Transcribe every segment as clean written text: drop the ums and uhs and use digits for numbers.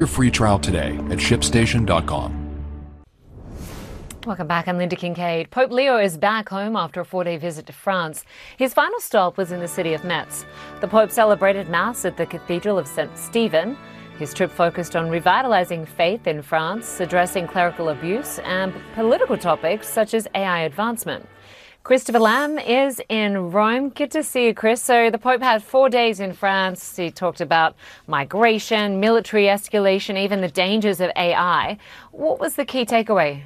your free trial today at ShipStation.com. Welcome back. I'm Linda Kincaid. Pope Leo is back home after a 4-day visit to France. His final stop was in the city of Metz. The Pope celebrated Mass at the Cathedral of St. Stephen. His trip focused on revitalizing faith in France, addressing clerical abuse, and political topics such as AI advancement. Christopher Lamb is in Rome. Good to see you, Chris. So the Pope had 4 days in France. He talked about migration, military escalation, even the dangers of AI. What was the key takeaway?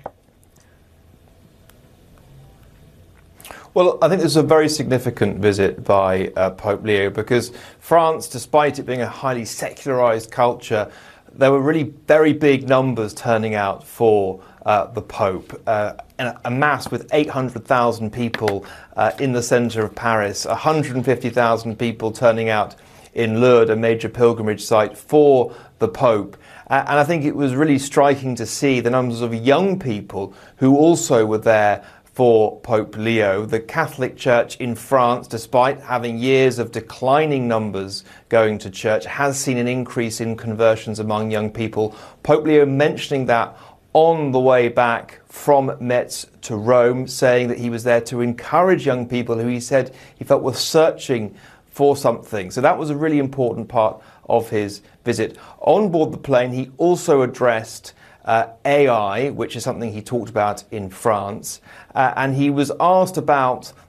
Well, I think this is a very significant visit by Pope Leo because France, despite it being a highly secularized culture, there were really very big numbers turning out for the Pope. A mass with 800,000 people in the centre of Paris, 150,000 people turning out in Lourdes, a major pilgrimage site for the Pope. And I think it was really striking to see the numbers of young people who also were there for Pope Leo. The Catholic Church in France, despite having years of declining numbers going to church, has seen an increase in conversions among young people. Pope Leo mentioning that on the way back from Metz to Rome, saying that he was there to encourage young people who he said he felt were searching for something. So that was a really important part of his visit. On board the plane, he also addressed AI, which is something he talked about in France, and he was asked about